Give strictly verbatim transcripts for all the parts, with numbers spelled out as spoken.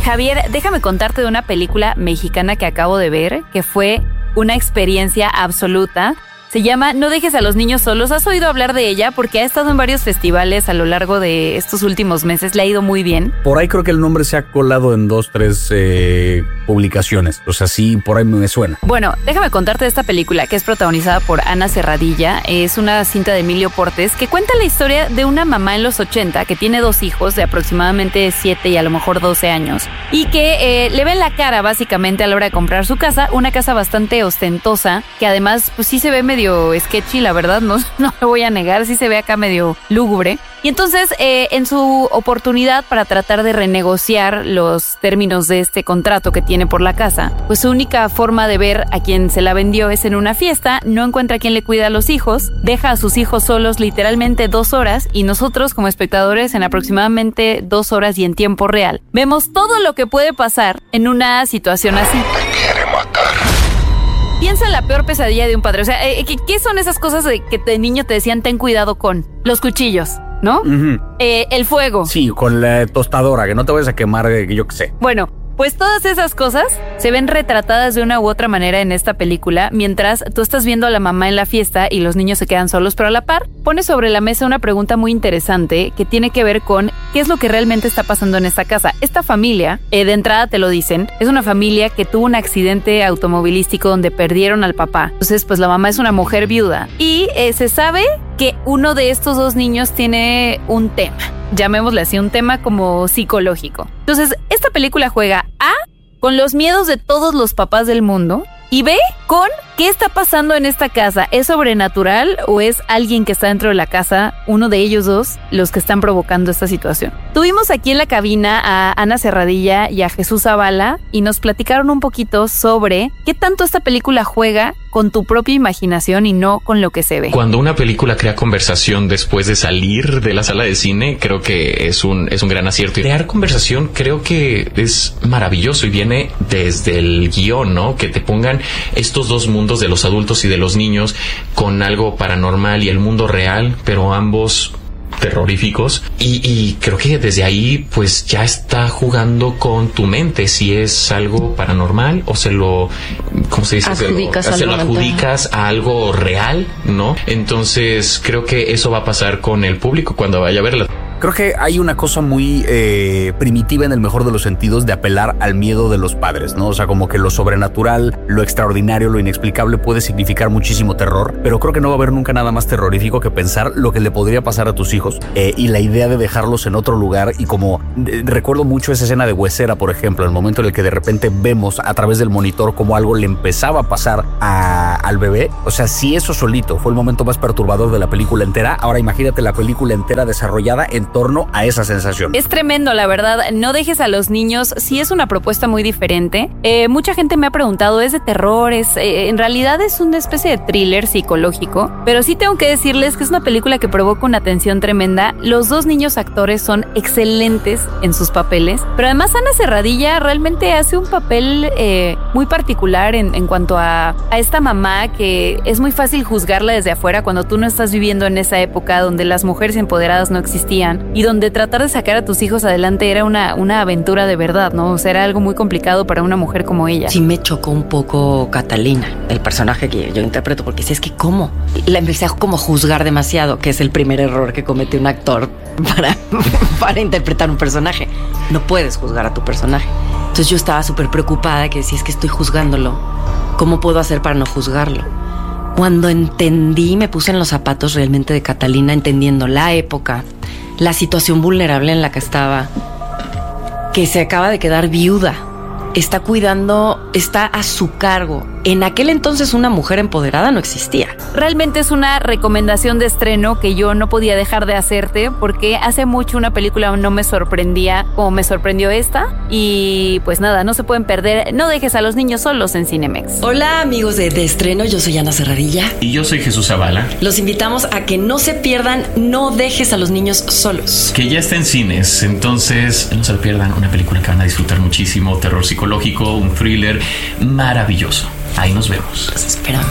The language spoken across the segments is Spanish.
Javier, déjame contarte de una película mexicana que acabo de ver, que fue una experiencia absoluta. Se llama No dejes a los niños solos. ¿Has oído hablar de ella? Porque ha estado en varios festivales a lo largo de estos últimos meses. Le ha ido muy bien. Por ahí creo que el nombre se ha colado en dos, tres eh, publicaciones. O sea, sí, por ahí me suena. Bueno, déjame contarte de esta película que es protagonizada por Ana Serradilla. Es una cinta de Emilio Portes que cuenta la historia de una mamá en los ochenta que tiene dos hijos de aproximadamente siete y a lo mejor doce años y que eh, le ven la cara básicamente a la hora de comprar su casa. Una casa bastante ostentosa que además pues sí se ve medio sketchy, la verdad, no, no lo voy a negar, sí se ve acá medio lúgubre. Y entonces, eh, en su oportunidad para tratar de renegociar los términos de este contrato que tiene por la casa, pues su única forma de ver a quien se la vendió es en una fiesta, no encuentra a quien le cuida a los hijos, deja a sus hijos solos literalmente dos horas y nosotros como espectadores en aproximadamente dos horas y en tiempo real, vemos todo lo que puede pasar en una situación así. Me quiere matar. Piensa en la peor pesadilla de un padre. O sea, ¿qué, qué son esas cosas de que de niño te decían ten cuidado con? Los cuchillos, ¿no? Uh-huh. Eh, el fuego. Sí, con la tostadora, que no te vayas a quemar, eh, yo qué sé. Bueno, pues todas esas cosas se ven retratadas de una u otra manera en esta película, mientras tú estás viendo a la mamá en la fiesta y los niños se quedan solos, pero a la par pone sobre la mesa una pregunta muy interesante que tiene que ver con qué es lo que realmente está pasando en esta casa. Esta familia, eh, de entrada te lo dicen, es una familia que tuvo un accidente automovilístico donde perdieron al papá. Entonces, pues la mamá es una mujer viuda y eh, se sabe que uno de estos dos niños tiene un tema, llamémosle así, un tema como psicológico. Entonces, esta película juega A, con los miedos de todos los papás del mundo, y B, con qué está pasando en esta casa. ¿Es sobrenatural o es alguien que está dentro de la casa, uno de ellos dos, los que están provocando esta situación? Tuvimos aquí en la cabina a Ana Serradilla y a Jesús Zavala y nos platicaron un poquito sobre qué tanto esta película juega con tu propia imaginación y no con lo que se ve. Cuando una película crea conversación después de salir de la sala de cine, creo que es un, es un gran acierto. Y crear conversación creo que es maravilloso y viene desde el guión, ¿no? Que te pongan estos dos mundos de los adultos y de los niños con algo paranormal y el mundo real, pero ambos terroríficos, y, y creo que desde ahí pues ya está jugando con tu mente si es algo paranormal o se lo, ¿cómo se dice? Adjudicas se lo, se lo adjudicas a algo real, ¿no? Entonces creo que eso va a pasar con el público cuando vaya a verla. Creo que hay una cosa muy eh, primitiva en el mejor de los sentidos de apelar al miedo de los padres, ¿no? O sea, como que lo sobrenatural, lo extraordinario, lo inexplicable puede significar muchísimo terror, pero creo que no va a haber nunca nada más terrorífico que pensar lo que le podría pasar a tus hijos eh, y la idea de dejarlos en otro lugar. Y como eh, recuerdo mucho esa escena de Huesera, por ejemplo, el momento en el que de repente vemos a través del monitor cómo algo le empezaba a pasar a, al bebé. O sea, si eso solito fue el momento más perturbador de la película entera, ahora imagínate la película entera desarrollada en torno a esa sensación. Es tremendo, la verdad. No dejes a los niños. Sí es una propuesta muy diferente. Eh, mucha gente me ha preguntado, ¿es de terror? Es, eh, en realidad es una especie de thriller psicológico, pero sí tengo que decirles que es una película que provoca una tensión tremenda. Los dos niños actores son excelentes en sus papeles, pero además Ana Serradilla realmente hace un papel eh, muy particular en, en cuanto a, a esta mamá que es muy fácil juzgarla desde afuera cuando tú no estás viviendo en esa época donde las mujeres empoderadas no existían y donde tratar de sacar a tus hijos adelante era una, una aventura de verdad, ¿no? O sea, era algo muy complicado para una mujer como ella. Sí me chocó un poco Catalina, el personaje que yo interpreto, porque si es que ¿cómo? La empecé a como juzgar demasiado, que es el primer error que comete un actor para, para interpretar un personaje. No puedes juzgar a tu personaje. Entonces yo estaba súper preocupada que si es que estoy juzgándolo, ¿cómo puedo hacer para no juzgarlo? Cuando entendí, me puse en los zapatos realmente de Catalina, entendiendo la época, la situación vulnerable en la que estaba, que se acaba de quedar viuda, está cuidando, está a su cargo. En aquel entonces una mujer empoderada no existía. Realmente es una recomendación de estreno que yo no podía dejar de hacerte porque hace mucho una película no me sorprendía como me sorprendió esta. Y pues nada, no se pueden perder. No dejes a los niños solos en Cinemex. Hola amigos de, de estreno, yo soy Ana Serradilla. Y yo soy Jesús Zavala. Los invitamos a que no se pierdan No dejes a los niños solos. Que ya está en cines, entonces no se lo pierdan. Una película que van a disfrutar muchísimo, terror psicológico, un thriller maravilloso. Ahí nos vemos. Los esperamos.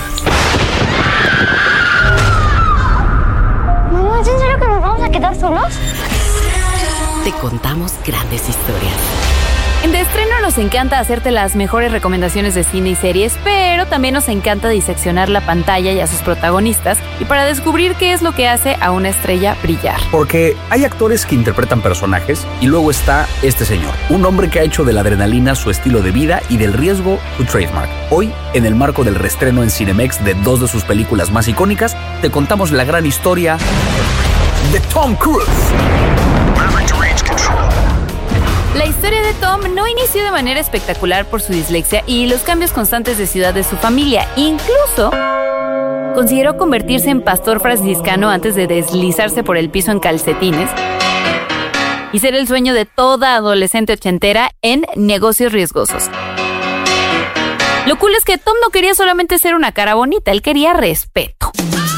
Mamá, ¿es en serio que nos vamos a quedar solos? Te contamos grandes historias. En De Estreno nos encanta hacerte las mejores recomendaciones de cine y series, pero también nos encanta diseccionar la pantalla y a sus protagonistas y para descubrir qué es lo que hace a una estrella brillar. Porque hay actores que interpretan personajes y luego está este señor, un hombre que ha hecho de la adrenalina su estilo de vida y del riesgo su trademark. Hoy, en el marco del reestreno en Cinemex de dos de sus películas más icónicas, te contamos la gran historia de Tom Cruise. La historia de Tom no inició de manera espectacular por su dislexia y los cambios constantes de ciudad de su familia. Incluso consideró convertirse en pastor franciscano antes de deslizarse por el piso en calcetines y ser el sueño de toda adolescente ochentera en Negocios Riesgosos. Lo cool es que Tom no quería solamente ser una cara bonita, él quería respeto.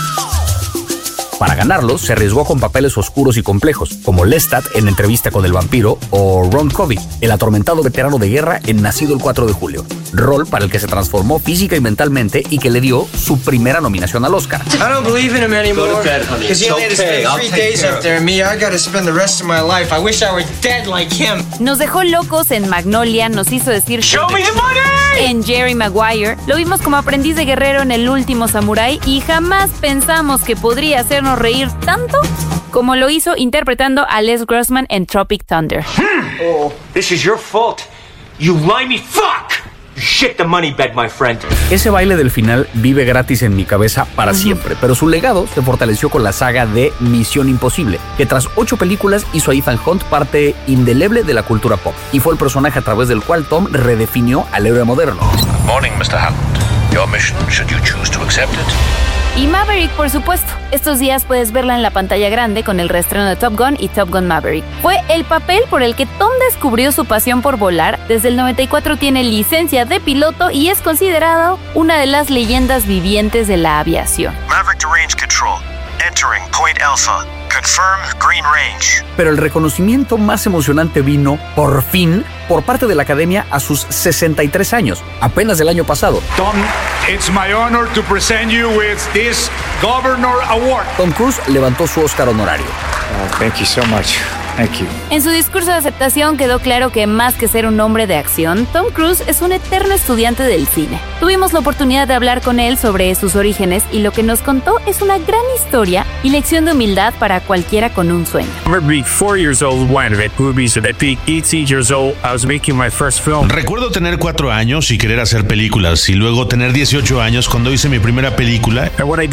Para ganarlo, se arriesgó con papeles oscuros y complejos, como Lestat en Entrevista con el vampiro o Ron Covey, el atormentado veterano de guerra en Nacido el cuatro de julio, rol para el que se transformó física y mentalmente y que le dio su primera nominación al Oscar. I don't believe in him anymore. Go to bed, honey. Because he only had to spend three days up there, and me, I got to spend the rest of my life. I wish I were dead like him. Nos dejó locos en Magnolia, nos hizo decir Show me the money. En Jerry Maguire, lo vimos como aprendiz de guerrero en El último samurái y jamás pensamos que podría hacernos reír tanto como lo hizo interpretando a Les Grossman en Tropic Thunder. Oh, this is your fault. You limey fuck. You shit the money bed, my friend. Ese baile del final vive gratis en mi cabeza para uh-huh. siempre, pero su legado se fortaleció con la saga de Misión Imposible, que tras ocho películas hizo a Ethan Hunt parte indeleble de la cultura pop, y fue el personaje a través del cual Tom redefinió al héroe moderno. Morning, mister Hunt. Your mission, should you choose to accept it. Y Maverick, por supuesto. Estos días puedes verla en la pantalla grande con el reestreno de Top Gun y Top Gun Maverick. Fue el papel por el que Tom descubrió su pasión por volar. Desde el noventa y cuatro tiene licencia de piloto y es considerado una de las leyendas vivientes de la aviación. Maverick to range control. Entering Point Alpha. Confirm Green Range. Pero el reconocimiento más emocionante vino, por fin, por parte de la Academia a sus sesenta y tres años, apenas el año pasado. Tom, it's my honor to present you with this Governor Award. Tom Cruise levantó su Oscar honorario. Oh, thank you so much. Thank you. En su discurso de aceptación quedó claro que más que ser un hombre de acción, Tom Cruise es un eterno estudiante del cine. Tuvimos la oportunidad de hablar con él sobre sus orígenes y lo que nos contó es una gran historia y lección de humildad para cualquiera con un sueño. Recuerdo tener cuatro años y querer hacer películas y luego tener dieciocho años cuando hice mi primera película.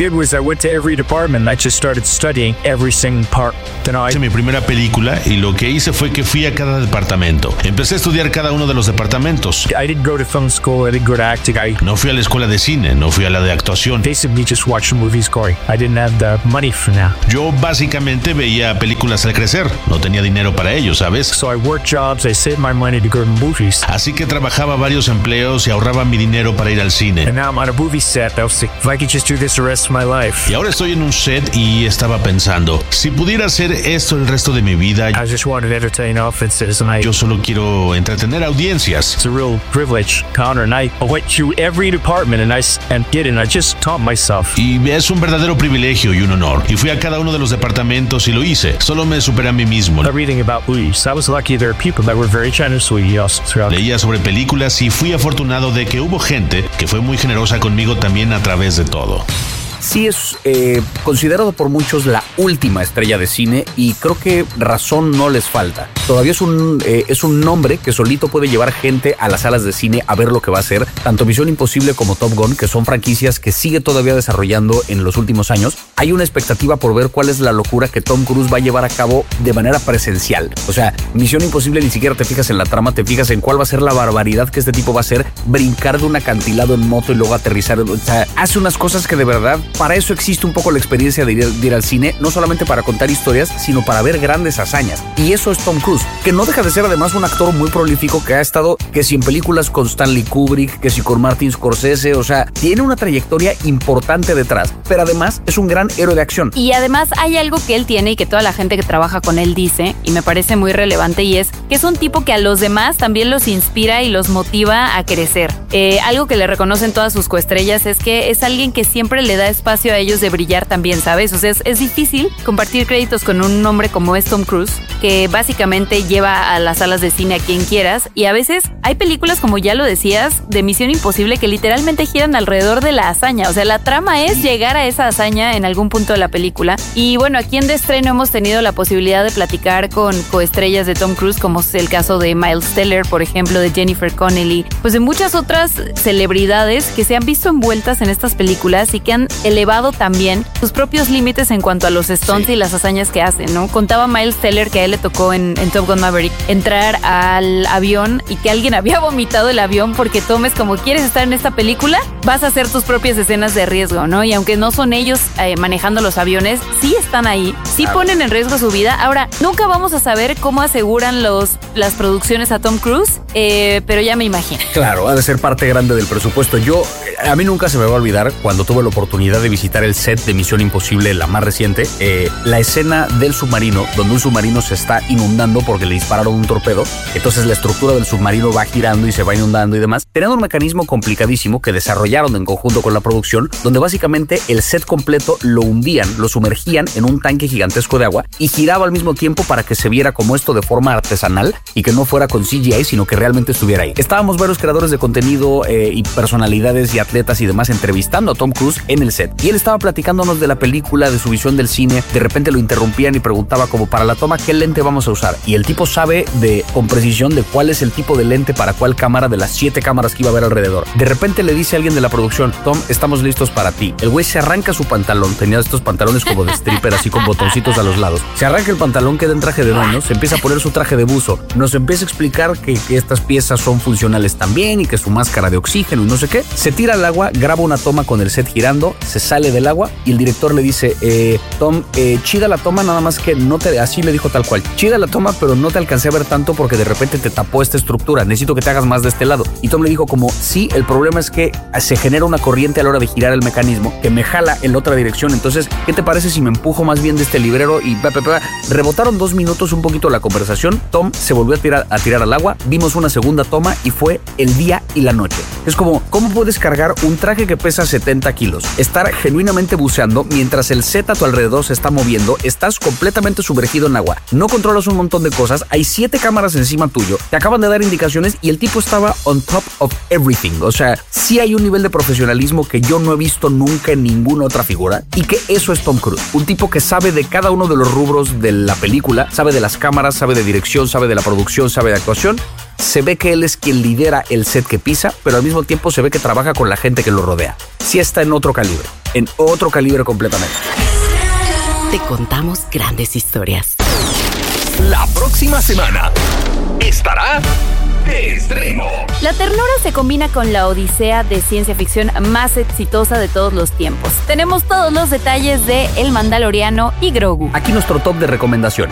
Hice mi primera película y lo que hice fue que fui a cada departamento. Empecé a estudiar cada uno de los departamentos. I didn't go to film school, I didn't go to acting. I... No fui a la escuela de cine, no fui a la de actuación. Basically just watched the movies going. I didn't have the money for now. Yo básicamente veía películas al crecer. No tenía dinero para ello, ¿sabes? So I worked jobs, I saved my money to go to movies. Así que trabajaba varios empleos y ahorraba mi dinero para ir al cine. And now I'm on a movie set. I was like, if I could just do this the rest of my life. Y ahora estoy en un set y estaba pensando, si pudiera hacer esto el resto de mi vida. I just wanted to entertain audiences and I... Yo solo quiero entretener audiencias. It's a real privilege to honor and I went through every department and I and did it and I just taught myself. Y es un verdadero privilegio y un honor. Y fui a cada uno de los departamentos y lo hice. Solo me superé a mí mismo. Reading about movies. I was lucky there were people that were very generous with us throughout. Leía sobre películas y fui afortunado de que hubo gente que fue muy generosa conmigo también a través de todo. Sí es eh, considerado por muchos la última estrella de cine y creo que razón no les falta. Todavía es un, eh, es un nombre que solito puede llevar gente a las salas de cine a ver lo que va a hacer. Tanto Misión Imposible como Top Gun, que son franquicias que sigue todavía desarrollando en los últimos años. Hay una expectativa por ver cuál es la locura que Tom Cruise va a llevar a cabo de manera presencial. O sea, Misión Imposible ni siquiera te fijas en la trama, te fijas en cuál va a ser la barbaridad que este tipo va a hacer, brincar de un acantilado en moto y luego aterrizar. O sea, hace unas cosas que de verdad... Para eso existe un poco la experiencia de ir, de ir al cine, no solamente para contar historias, sino para ver grandes hazañas. Y eso es Tom Cruise, que no deja de ser además un actor muy prolífico que ha estado, que si en películas con Stanley Kubrick, que si con Martin Scorsese, o sea, tiene una trayectoria importante detrás, pero además es un gran héroe de acción. Y además hay algo que él tiene y que toda la gente que trabaja con él dice, y me parece muy relevante, y es que es un tipo que a los demás también los inspira y los motiva a crecer. Eh, algo que le reconocen todas sus coestrellas es que es alguien que siempre le da espacio espacio a ellos de brillar también, ¿sabes? O sea, es, es difícil compartir créditos con un hombre como es Tom Cruise, que básicamente lleva a las salas de cine a quien quieras, y a veces hay películas, como ya lo decías, de Misión Imposible que literalmente giran alrededor de la hazaña. O sea, la trama es llegar a esa hazaña en algún punto de la película. Y bueno, aquí en De Estreno hemos tenido la posibilidad de platicar con coestrellas de Tom Cruise, como es el caso de Miles Teller, por ejemplo, de Jennifer Connelly, pues de muchas otras celebridades que se han visto envueltas en estas películas y que han elevado también sus propios límites en cuanto a los stunts sí. y las hazañas que hacen, ¿no? Contaba Miles Teller que a él le tocó en, en Top Gun Maverick entrar al avión y que alguien había vomitado el avión porque Tom es como, ¿quieres estar en esta película? Vas a hacer tus propias escenas de riesgo, ¿no? Y aunque no son ellos eh, manejando los aviones, sí están ahí, sí ponen en riesgo su vida. Ahora, nunca vamos a saber cómo aseguran los, las producciones a Tom Cruise, eh, pero ya me imagino. Claro, ha de ser parte grande del presupuesto. Yo, a mí nunca se me va a olvidar cuando tuve la oportunidad de visitar el set de Misión Imposible, la más reciente, eh, la escena del submarino, donde un submarino se está inundando porque le dispararon un torpedo. Entonces la estructura del submarino va girando y se va inundando y demás. Tenían un mecanismo complicadísimo que desarrollaron en conjunto con la producción, donde básicamente el set completo lo hundían, lo sumergían en un tanque gigantesco de agua y giraba al mismo tiempo para que se viera como esto de forma artesanal y que no fuera con C G I, sino que realmente estuviera ahí. Estábamos varios creadores de contenido eh, y personalidades y atletas y demás entrevistando a Tom Cruise en el set. Y él estaba platicándonos de la película, de su visión del cine. De repente lo interrumpían y preguntaba como, para la toma, ¿qué lente vamos a usar? Y el tipo sabe de con precisión de cuál es el tipo de lente para cuál cámara de las siete cámaras que iba a haber alrededor. De repente le dice a alguien de la producción, Tom, estamos listos para ti. El güey se arranca su pantalón, tenía estos pantalones como de stripper, así con botoncitos a los lados. Se arranca el pantalón, queda en traje de baño, se empieza a poner su traje de buzo. Nos empieza a explicar que, que estas piezas son funcionales también y que su máscara de oxígeno y no sé qué. Se tira al agua, graba una toma con el set girando, se sale del agua y el director le dice, eh, Tom, eh, chida la toma, nada más que no te... Así le dijo tal cual. Chida la toma, pero no te alcancé a ver tanto porque de repente te tapó esta estructura. Necesito que te hagas más de este lado. Y Tom le dijo como, sí, el problema es que se genera una corriente a la hora de girar el mecanismo que me jala en la otra dirección. Entonces, ¿qué te parece si me empujo más bien de este librero? Y bla, bla, bla. Rebotaron dos minutos un poquito la conversación. Tom se volvió a tirar, a tirar al agua. Vimos una segunda toma y fue el día y la noche. Es como, ¿cómo puedes cargar un traje que pesa setenta kilos? Estar genuinamente buceando mientras el set a tu alrededor se está moviendo. Estás completamente sumergido en agua. No controlas un montón de cosas. Hay siete cámaras encima tuyo. Te acaban de dar indicaciones y el tipo estaba on top of everything. O sea, sí hay un nivel de profesionalismo que yo no he visto nunca en ninguna otra figura y que eso es Tom Cruise. Un tipo que sabe de cada uno de los rubros de la película, sabe de las cámaras, sabe de dirección, sabe de la producción, sabe de actuación. Se ve que él es quien lidera el set que pisa, pero al mismo tiempo se ve que trabaja con la gente que lo rodea. Sí está en otro calibre, en otro calibre completamente. Te contamos grandes historias. La próxima semana estará De Estreno. La ternura se combina con la odisea de ciencia ficción más exitosa de todos los tiempos. Tenemos todos los detalles de El Mandaloriano y Grogu. Aquí nuestro top de recomendaciones.